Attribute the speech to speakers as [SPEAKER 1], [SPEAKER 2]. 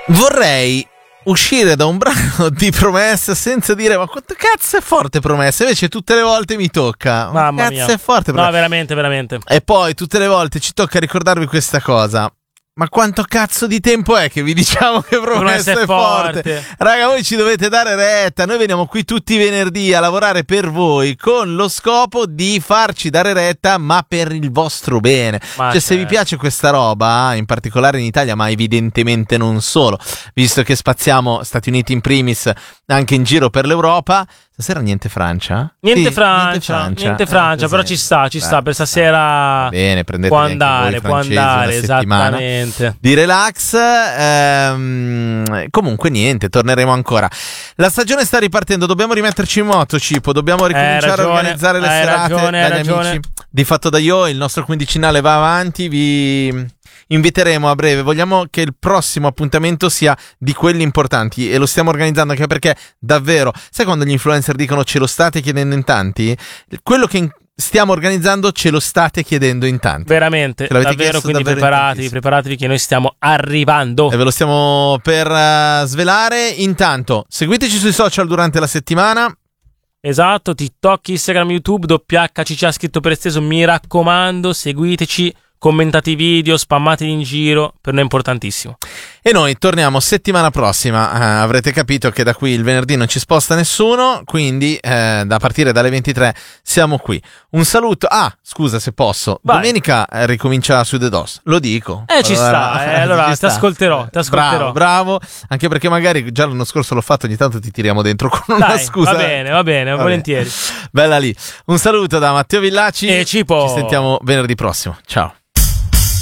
[SPEAKER 1] Vorrei uscire da un brano di Promessa senza dire ma quanto cazzo è forte Promessa, invece tutte le volte mi tocca.
[SPEAKER 2] Mamma
[SPEAKER 1] cazzo
[SPEAKER 2] mia.
[SPEAKER 1] È forte Promessa.
[SPEAKER 2] No, veramente, veramente.
[SPEAKER 1] E poi tutte le volte ci tocca ricordarvi questa cosa. Ma quanto cazzo di tempo è che vi diciamo che Promessa è forte? Raga, voi ci dovete dare retta. Noi veniamo qui tutti i venerdì a lavorare per voi con lo scopo di farci dare retta, ma per il vostro bene. Se vi piace questa roba, in particolare in Italia, ma evidentemente non solo, visto che spaziamo Stati Uniti in primis anche in giro per l'Europa. Stasera niente Francia?
[SPEAKER 2] Niente Francia, però ci sta per stasera.
[SPEAKER 1] Bene, prendete
[SPEAKER 2] può andare, esattamente.
[SPEAKER 1] Di relax. Comunque niente, torneremo ancora. La stagione sta ripartendo, dobbiamo rimetterci in moto, Cipo, dobbiamo ricominciare a organizzare le serate dagli amici di Fatto da Io, il nostro quindicinale va avanti, vi inviteremo a breve, vogliamo che il prossimo appuntamento sia di quelli importanti e lo stiamo organizzando anche perché davvero, sai quando gli influencer dicono ce lo state chiedendo in tanti? Quello che stiamo organizzando ce lo state chiedendo in tanti.
[SPEAKER 2] Veramente, davvero, quindi preparatevi che noi stiamo arrivando.
[SPEAKER 1] E ve lo stiamo per svelare. Intanto, seguiteci sui social durante la settimana.
[SPEAKER 2] Esatto, TikTok, Instagram, YouTube, WHCC scritto per esteso, mi raccomando, seguiteci. Commentate i video, spammateli in giro, per noi è importantissimo.
[SPEAKER 1] E noi torniamo settimana prossima, avrete capito che da qui il venerdì non ci sposta nessuno, quindi da partire dalle 23 siamo qui. Un saluto, scusa se posso, vai. Domenica ricomincia su The DOS, lo dico.
[SPEAKER 2] Ci allora ti ascolterò.
[SPEAKER 1] Bravo, anche perché magari già l'anno scorso l'ho fatto, ogni tanto ti tiriamo dentro con una scusa.
[SPEAKER 2] Va bene, volentieri.
[SPEAKER 1] Bella lì. Un saluto da Matteo Villaci
[SPEAKER 2] e Cipo.
[SPEAKER 1] Ci sentiamo venerdì prossimo, ciao.